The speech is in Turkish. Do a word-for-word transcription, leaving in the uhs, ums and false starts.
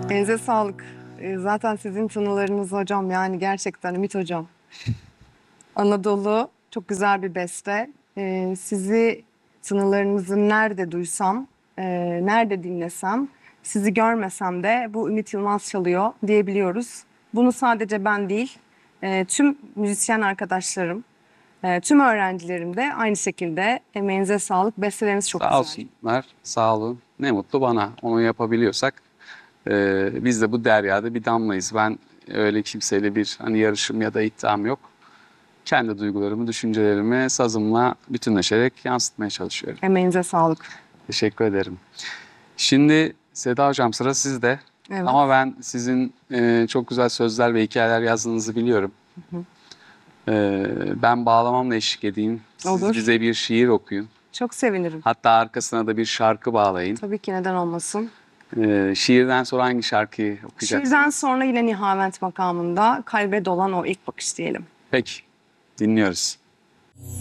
Elinize sağlık. Ee, Zaten sizin tınılarınız hocam, yani gerçekten Ümit hocam. Anadolu çok güzel bir beste. Ee, sizi tınılarınızı nerede duysam, e, nerede dinlesem, sizi görmesem de bu Ümit Yılmaz çalıyor diyebiliyoruz. Bunu sadece ben değil, e, tüm müzisyen arkadaşlarım, e, tüm öğrencilerim de aynı şekilde. Emeğinize sağlık. Besteleriniz çok Sağ güzel. olsunlar, sağ olun. Ne mutlu bana. Onu yapabiliyorsak e, biz de bu deryada bir damlayız. Ben öyle kimseyle bir hani yarışım ya da iddiam yok. Kendi duygularımı, düşüncelerimi sazımla bütünleşerek yansıtmaya çalışıyorum. Emeğinize sağlık. Teşekkür ederim. Şimdi Seda Hocam, sıra sizde. Evet. Ama ben sizin e, çok güzel sözler ve hikayeler yazdığınızı biliyorum. E, ben bağlamamla eşlik edeyim. Siz Olur. bize bir şiir okuyun. Çok sevinirim. Hatta arkasına da bir şarkı bağlayın. Tabii ki, neden olmasın. Ee, şiirden sonra hangi şarkıyı okuyacaksın? Şiirden sonra yine Nihavent makamında Kalbe Dolan O ilk Bakış diyelim. Peki, dinliyoruz.